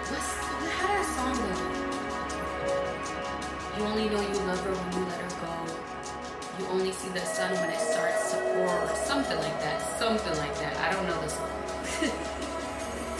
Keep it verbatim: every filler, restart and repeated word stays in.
What's, how did that song go? You only know you love her when you let her go. You only see the sun when it starts to pour, or something like that. Something like that. I don't know the song.